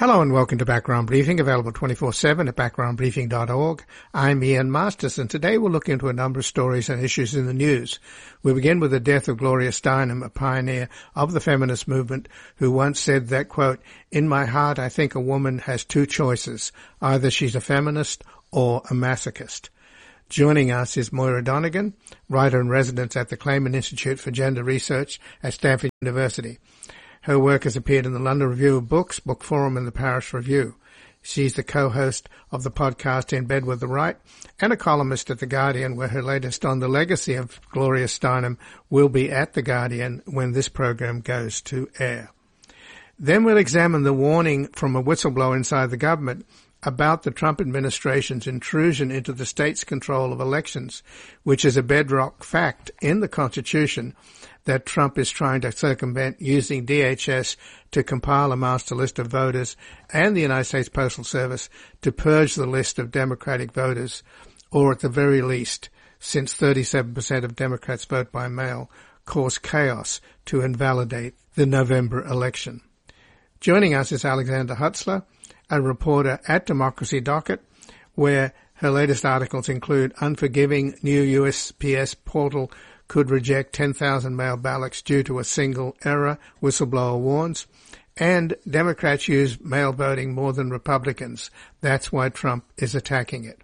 Hello and welcome to Background Briefing, available 24/7 at backgroundbriefing.org. I'm Ian Masters, and today we'll look into a number of stories and issues in the news. We begin with the death of Gloria Steinem, a pioneer of the feminist movement, who once said that, quote, "In my heart I think a woman has two choices. Either she's a feminist or a masochist." Joining us is Moira Donegan, writer-in-residence at the Clayman Institute for Gender Research at Stanford University. Her work has appeared in the London Review of Books, Book Forum, and the Paris Review. She's the co-host of the podcast In Bed with the Right and a columnist at The Guardian, where her latest on the legacy of Gloria Steinem will be at The Guardian when this program goes to air. Then we'll examine the warning from a whistleblower inside the government about the Trump administration's intrusion into the state's control of elections, which is a bedrock fact in the Constitution that Trump is trying to circumvent using DHS to compile a master list of voters and the United States Postal Service to purge the list of Democratic voters, or at the very least, since 37% of Democrats vote by mail, cause chaos to invalidate the November election. Joining us is Alexandra Hutzler, a reporter at Democracy Docket, where her latest articles include unforgiving new USPS portal could reject 10,000 mail ballots due to a single error, whistleblower warns, and Democrats use mail voting more than Republicans. That's why Trump is attacking it.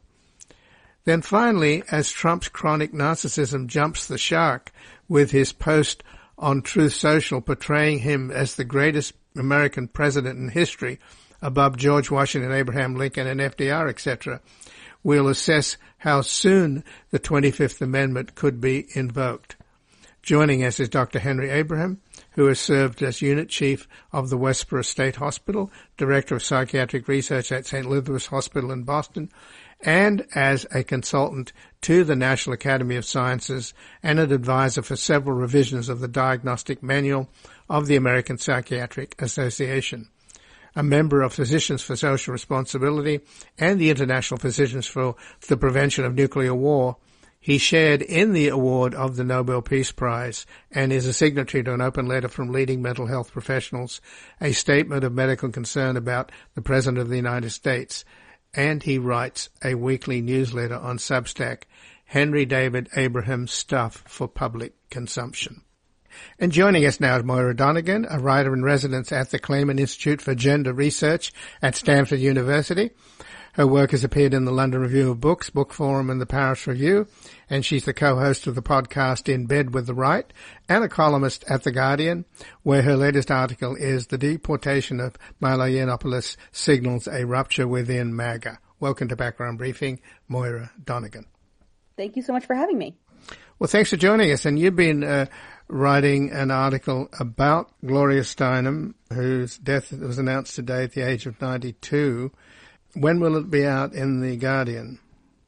Then finally, as Trump's chronic narcissism jumps the shark with his post on Truth Social portraying him as the greatest American president in history, above George Washington, Abraham Lincoln, and FDR, etc., we'll assess how soon the 25th Amendment could be invoked. Joining us is Dr. Henry Abraham, who has served as Unit Chief of the Westboro State Hospital, Director of Psychiatric Research at St. Elizabeth's Hospital in Boston, and as a consultant to the National Academy of Sciences and an advisor for several revisions of the Diagnostic Manual of the American Psychiatric Association. A member of Physicians for Social Responsibility and the International Physicians for the Prevention of Nuclear War, he shared in the award of the Nobel Peace Prize and is a signatory to an open letter from leading mental health professionals, a statement of medical concern about the President of the United States, and he writes a weekly newsletter on Substack, Henry David Abraham Stuff for Public Consumption. And joining us now is Moira Donegan, a writer-in-residence at the Clayman Institute for Gender Research at Stanford University. Her work has appeared in the London Review of Books, Book Forum, and the Paris Review, and she's the co-host of the podcast In Bed with the Right and a columnist at The Guardian, where her latest article is The Deportation of Milo Yiannopoulos Signals a Rupture Within MAGA. Welcome to Background Briefing, Moira Donegan. Thank you so much for having me. Well, thanks for joining us. And you've been writing an article about Gloria Steinem, whose death was announced today at the age of 92. When will it be out in The Guardian?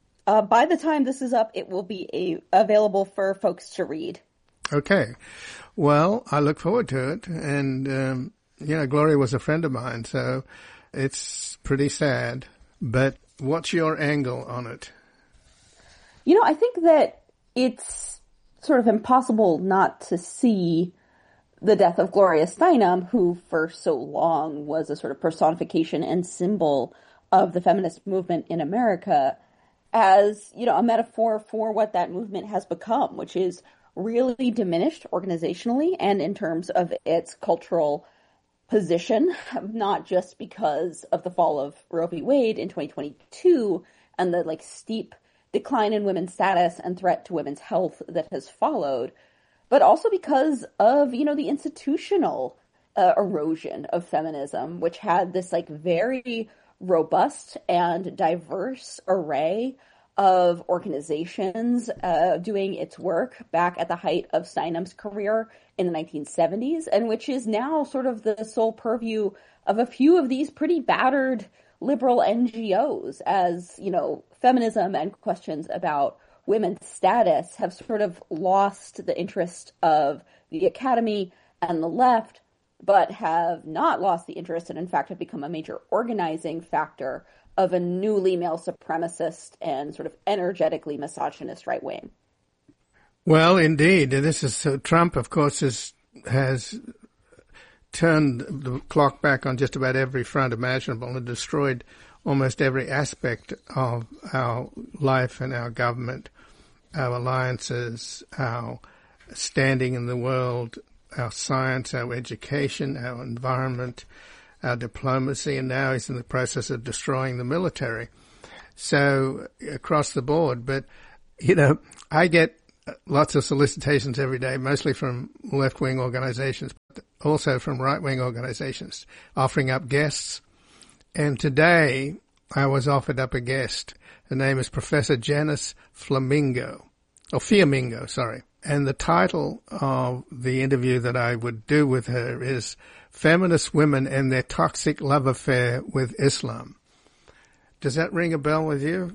By the time this is up, it will be available for folks to read. Okay. Well, I look forward to it. And, Gloria was a friend of mine, so it's pretty sad. But what's your angle on it? I think that it's sort of impossible not to see the death of Gloria Steinem, who for so long was a sort of personification and symbol of the feminist movement in America, as, a metaphor for what that movement has become, which is really diminished organizationally and in terms of its cultural position, not just because of the fall of Roe v. Wade in 2022 and the steep decline in women's status and threat to women's health that has followed, but also because of, the institutional erosion of feminism, which had this very robust and diverse array of organizations doing its work back at the height of Steinem's career in the 1970s, and which is now sort of the sole purview of a few of these pretty battered liberal NGOs, as, feminism and questions about women's status have sort of lost the interest of the academy and the left, but have not lost the interest and in fact have become a major organizing factor of a newly male supremacist and sort of energetically misogynist right wing. Well, indeed. This is Trump, of course, has turned the clock back on just about every front imaginable and destroyed almost every aspect of our life and our government, our alliances, our standing in the world, our science, our education, our environment, our diplomacy, and now he's in the process of destroying the military. So across the board. But, I get lots of solicitations every day, mostly from left-wing organizations, but also from right-wing organizations, offering up guests. And today I was offered up a guest. Her name is Professor Janice Fiamingo. And the title of the interview that I would do with her is Feminist Women and Their Toxic Love Affair with Islam. Does that ring a bell with you?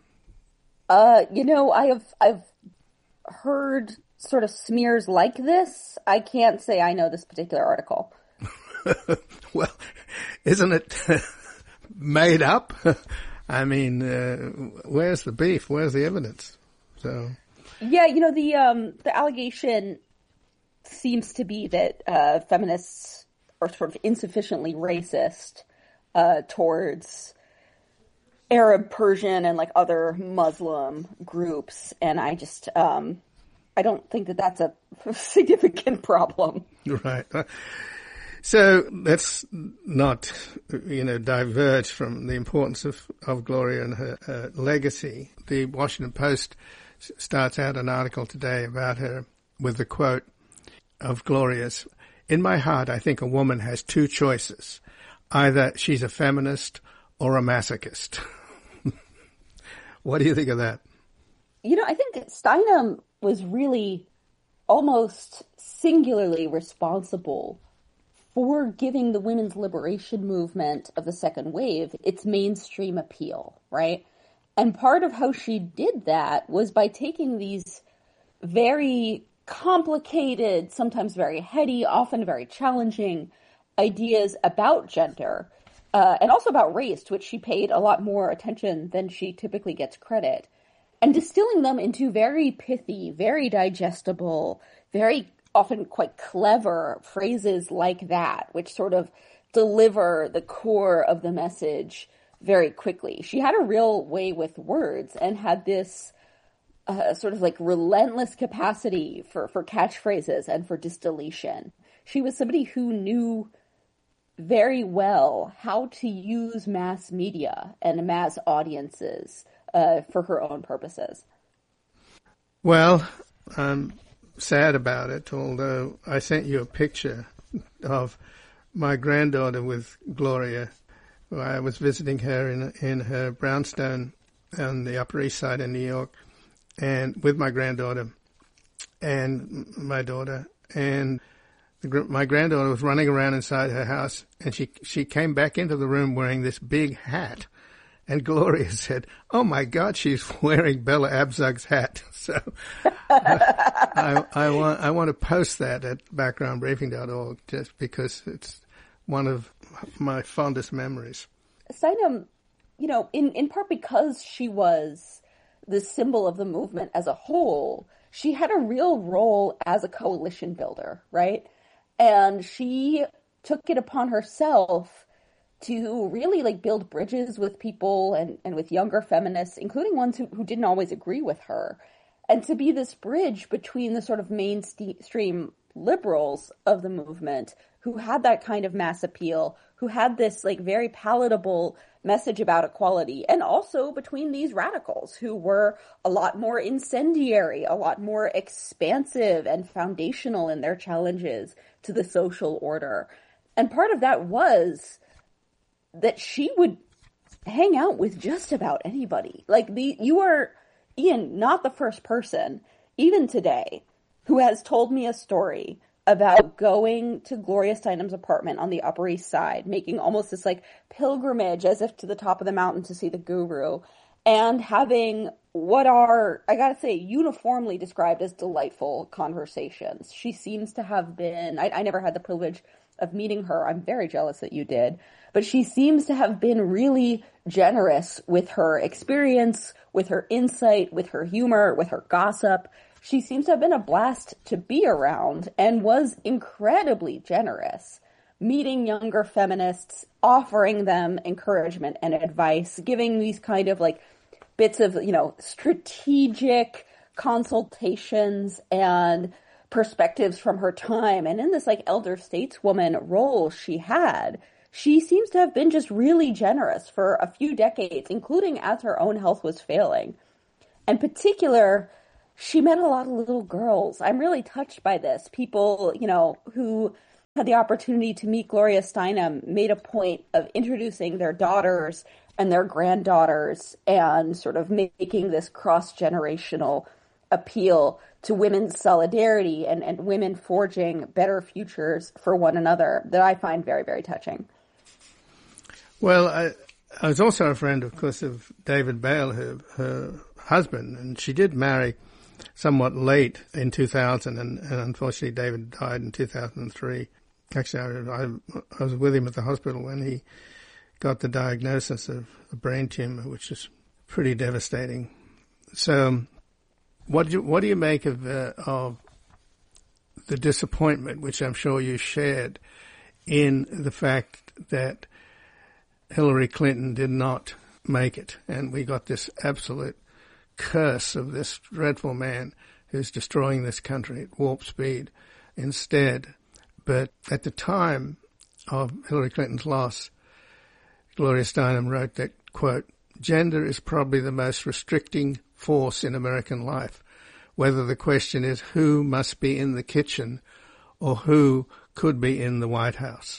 I've heard sort of smears like this. I can't say I know this particular article. Well, isn't it made up? I mean, where's the beef? Where's the evidence? So, yeah, the allegation seems to be that feminists are sort of insufficiently racist towards Arab, Persian, and like other Muslim groups, and I just I don't think that that's a significant problem. Right. So let's not, diverge from the importance of Gloria and her legacy. The Washington Post starts out an article today about her with the quote of Gloria's, "In my heart, I think a woman has two choices. Either she's a feminist or a masochist." What do you think of that? I think Steinem was really almost singularly responsible for giving the women's liberation movement of the second wave its mainstream appeal, right? And part of how she did that was by taking these very complicated, sometimes very heady, often very challenging ideas about gender, and also about race, to which she paid a lot more attention than she typically gets credit, and distilling them into very pithy, very digestible, very often quite clever phrases like that, which sort of deliver the core of the message very quickly. She had a real way with words and had this sort of like relentless capacity for catchphrases and for distillation. She was somebody who knew very well how to use mass media and mass audiences for her own purposes. Well, I'm sad about it, although I sent you a picture of my granddaughter with Gloria. I was visiting her in her brownstone on the Upper East Side in New York, and with my granddaughter and my daughter, and my granddaughter was running around inside her house, and she came back into the room wearing this big hat. And Gloria said, "Oh my God, she's wearing Bella Abzug's hat." So I want to post that at backgroundbriefing.org just because it's one of my fondest memories. Steinem, in part because she was the symbol of the movement as a whole, she had a real role as a coalition builder, right? And she took it upon herself to really build bridges with people and with younger feminists, including ones who didn't always agree with her, and to be this bridge between the sort of mainstream liberals of the movement who had that kind of mass appeal, who had this very palatable message about equality, and also between these radicals who were a lot more incendiary, a lot more expansive and foundational in their challenges to the social order. And part of that was that she would hang out with just about anybody. You are, Ian, not the first person, even today, who has told me a story about going to Gloria Steinem's apartment on the Upper East Side, making almost this pilgrimage as if to the top of the mountain to see the guru, and having what are, I gotta say, uniformly described as delightful conversations. She seems to have been, I never had the privilege of meeting her. I'm very jealous that you did. But she seems to have been really generous with her experience, with her insight, with her humor, with her gossip. She seems to have been a blast to be around and was incredibly generous. meeting younger feminists, offering them encouragement and advice, giving these kind of like bits of, strategic consultations and perspectives from her time. And in this like elder stateswoman role she had, she seems to have been just really generous for a few decades, including as her own health was failing. In particular, she met a lot of little girls. I'm really touched by this. People, who had the opportunity to meet Gloria Steinem made a point of introducing their daughters and their granddaughters and sort of making this cross-generational appeal to women's solidarity and women forging better futures for one another that I find very, very touching. Well, I was also a friend, of course, of David Bale, her husband, and she did marry somewhat late in 2000, and unfortunately David died in 2003. Actually, I was with him at the hospital when he got the diagnosis of a brain tumor, which is pretty devastating. So, what do you make of the disappointment, which I'm sure you shared, in the fact that Hillary Clinton did not make it, and we got this absolute curse of this dreadful man who's destroying this country at warp speed instead? But at the time of Hillary Clinton's loss, Gloria Steinem wrote that, quote, "Gender is probably the most restricting force in American life, whether the question is who must be in the kitchen or who could be in the White House."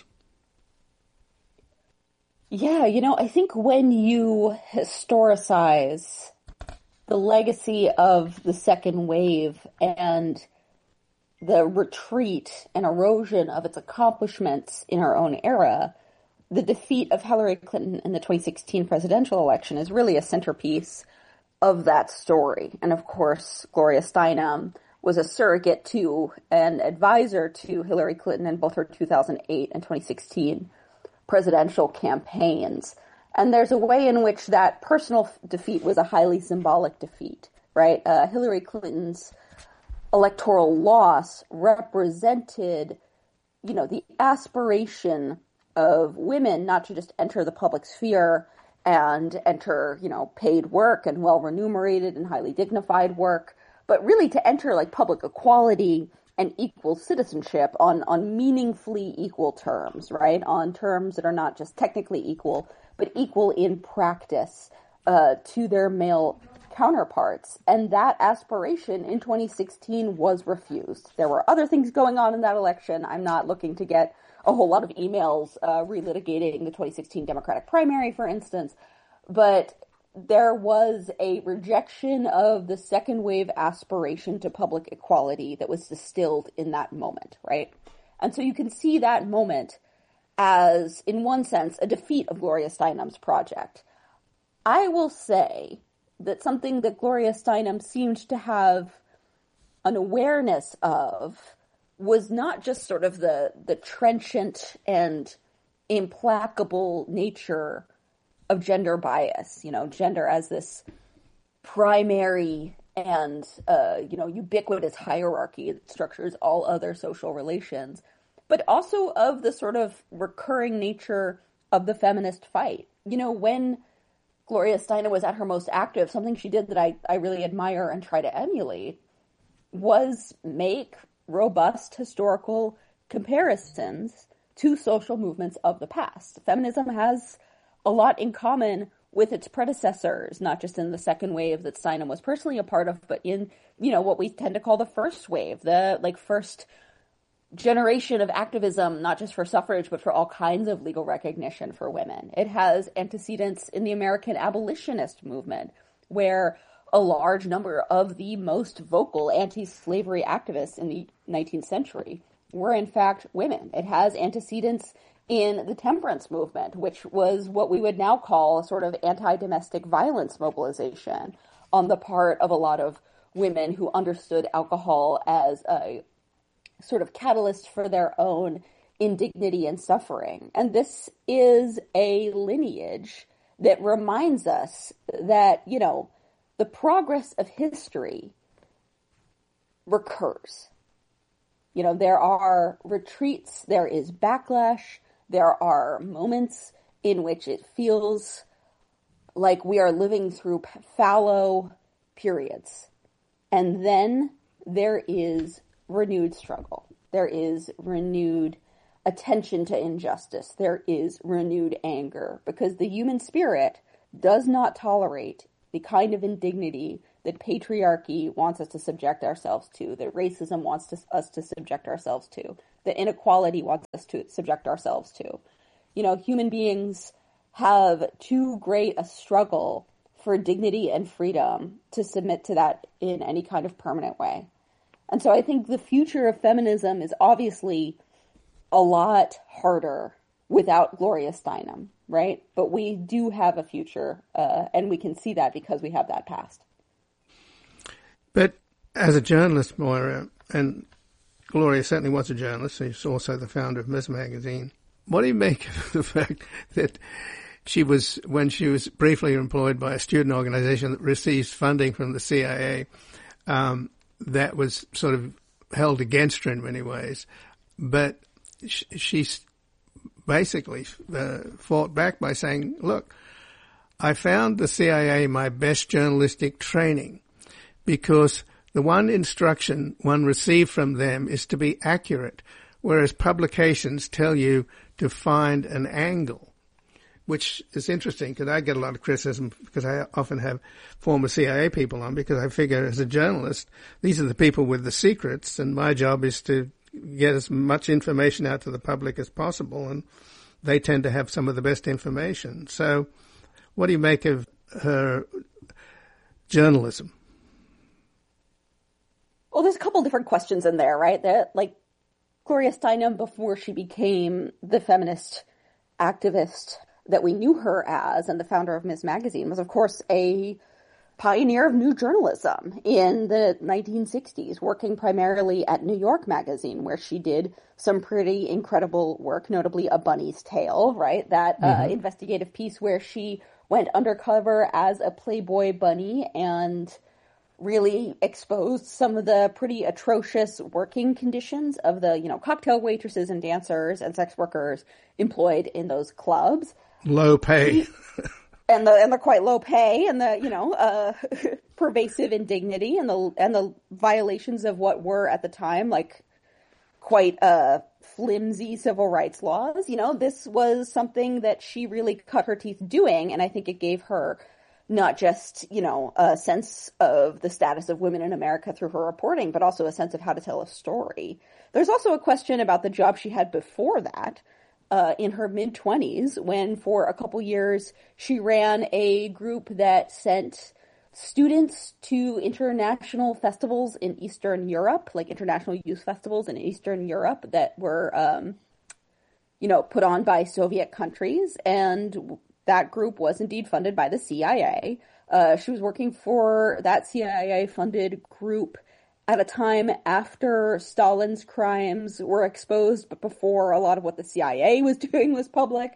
Yeah, I think when you historicize the legacy of the second wave and the retreat and erosion of its accomplishments in our own era, the defeat of Hillary Clinton in the 2016 presidential election is really a centerpiece of that story. And of course, Gloria Steinem was a surrogate to and advisor to Hillary Clinton in both her 2008 and 2016 presidential campaigns. And there's a way in which that personal defeat was a highly symbolic defeat, right? Hillary Clinton's electoral loss represented, the aspiration of women not to just enter the public sphere and enter, paid work and well-remunerated and highly dignified work, but really to enter like public equality and equal citizenship on meaningfully equal terms, right? On terms that are not just technically equal, but equal in practice to their male counterparts. And that aspiration in 2016 was refused. There were other things going on in that election. I'm not looking to get a whole lot of emails relitigating the 2016 Democratic primary, for instance, but there was a rejection of the second wave aspiration to public equality that was distilled in that moment, right? And so you can see that moment as, in one sense, a defeat of Gloria Steinem's project. I will say that something that Gloria Steinem seemed to have an awareness of was not just sort of the trenchant and implacable nature of gender bias, gender as this primary and, ubiquitous hierarchy that structures all other social relations, but also of the sort of recurring nature of the feminist fight. When Gloria Steinem was at her most active, something she did that I really admire and try to emulate was make robust historical comparisons to social movements of the past. Feminism has a lot in common with its predecessors, not just in the second wave that Steinem was personally a part of, but in, what we tend to call the first wave, the first generation of activism, not just for suffrage, but for all kinds of legal recognition for women. It has antecedents in the American abolitionist movement, where a large number of the most vocal anti-slavery activists in the 19th century were in fact women. It has antecedents in the temperance movement, which was what we would now call a sort of anti-domestic violence mobilization on the part of a lot of women who understood alcohol as a sort of catalyst for their own indignity and suffering. And this is a lineage that reminds us that, the progress of history recurs. You know, there are retreats, there is backlash, there are moments in which it feels like we are living through fallow periods. And then there is renewed struggle. There is renewed attention to injustice. There is renewed anger, because the human spirit does not tolerate the kind of indignity that patriarchy wants us to subject ourselves to, that racism wants us to subject ourselves to, that inequality wants us to subject ourselves to. You know, human beings have too great a struggle for dignity and freedom to submit to that in any kind of permanent way. And so I think the future of feminism is obviously a lot harder without Gloria Steinem, right? But we do have a future, and we can see that because we have that past. But as a journalist, Moira, and Gloria certainly was a journalist, she's also the founder of Ms. Magazine, what do you make of the fact that when she was briefly employed by a student organization that receives funding from the CIA, that was sort of held against her in many ways, but she's basically fought back by saying, look, I found the CIA my best journalistic training because the one instruction one received from them is to be accurate, whereas publications tell you to find an angle, which is interesting because I get a lot of criticism because I often have former CIA people on, because I figure as a journalist, these are the people with the secrets, and my job is to get as much information out to the public as possible, and they tend to have some of the best information. So what do you make of her journalism? Well, there's a couple different questions in there, right? That, like, Gloria Steinem, before she became the feminist activist that we knew her as and the founder of Ms. Magazine, was, of course, a pioneer of new journalism in the 1960s, working primarily at New York Magazine, where she did some pretty incredible work, notably A Bunny's Tale, right? That investigative piece where she went undercover as a Playboy bunny and really exposed some of the pretty atrocious working conditions of the, you know, cocktail waitresses and dancers and sex workers employed in those clubs. Low pay. And the quite low pay and the, you know, pervasive indignity and the violations of what were at the time like quite flimsy civil rights laws. You know, this was something that she really cut her teeth doing, and I think it gave her not just, you know, a sense of the status of women in America through her reporting, but also a sense of how to tell a story. There's also a question about the job she had before that, in her mid-20s, when for a couple years she ran a group that sent students to international festivals in Eastern Europe, like international youth festivals in Eastern Europe that were, you know, put on by Soviet countries, and that group was indeed funded by the CIA. She was working for that CIA-funded group at a time after Stalin's crimes were exposed, but before a lot of what the CIA was doing was public.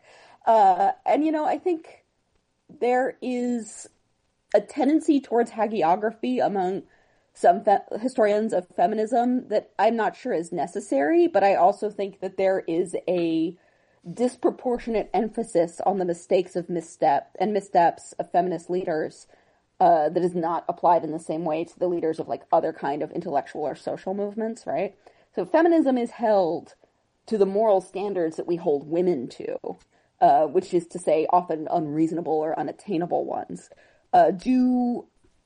And, you know, I think there is a tendency towards hagiography among some historians of feminism that I'm not sure is necessary, but I also think that there is a disproportionate emphasis on the mistakes of missteps of feminist leaders that is not applied in the same way to the leaders of like other kind of intellectual or social movements, right? So feminism is held to the moral standards that we hold women to, which is to say often unreasonable or unattainable ones. Do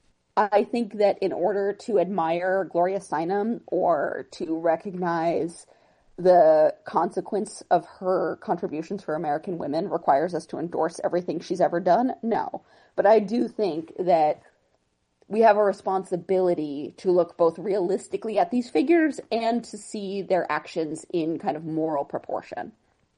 I think that in order to admire Gloria Steinem or to recognize the consequence of her contributions for American women requires us to endorse everything she's ever done? No. But I do think that we have a responsibility to look both realistically at these figures and to see their actions in kind of moral proportion.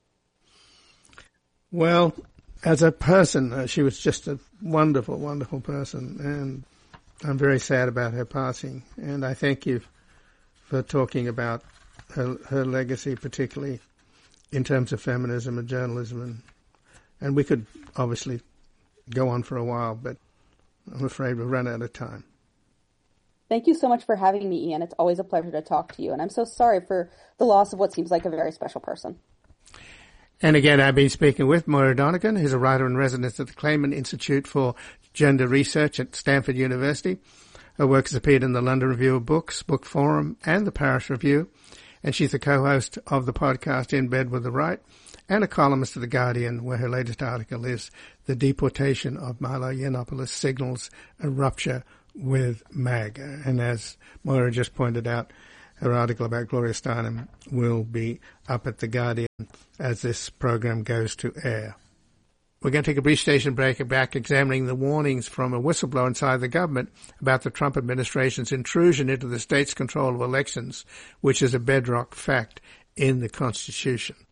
Well, as a person, she was just a wonderful, wonderful person, and I'm very sad about her passing. And I thank you for talking about her legacy, particularly in terms of feminism and journalism. And we could obviously go on for a while, but I'm afraid we'll run out of time. Thank you so much for having me, Ian. It's always a pleasure to talk to you, and I'm so sorry for the loss of what seems like a very special person. And again, I've been speaking with Moira Donegan, who's a writer in residence at the Clayman Institute for Gender Research at Stanford University. Her work has appeared in the London Review of Books, Book Forum, and the Parish Review, and she's the co-host of the podcast In Bed with the Right, and a columnist at The Guardian, where her latest article is The Deportation of Milo Yiannopoulos Signals a Rupture with MAGA. And as Moira just pointed out, her article about Gloria Steinem will be up at The Guardian as this program goes to air. We're going to take a brief station break and back examining the warnings from a whistleblower inside the government about the Trump administration's intrusion into the state's control of elections, which is a bedrock fact in the Constitution.